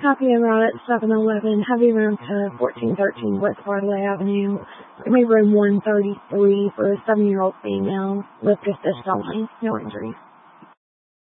Copy of route at 711, heavy room to 1413 West Broadway Avenue, room 133 for a 7-year-old female, with assist only, no injuries.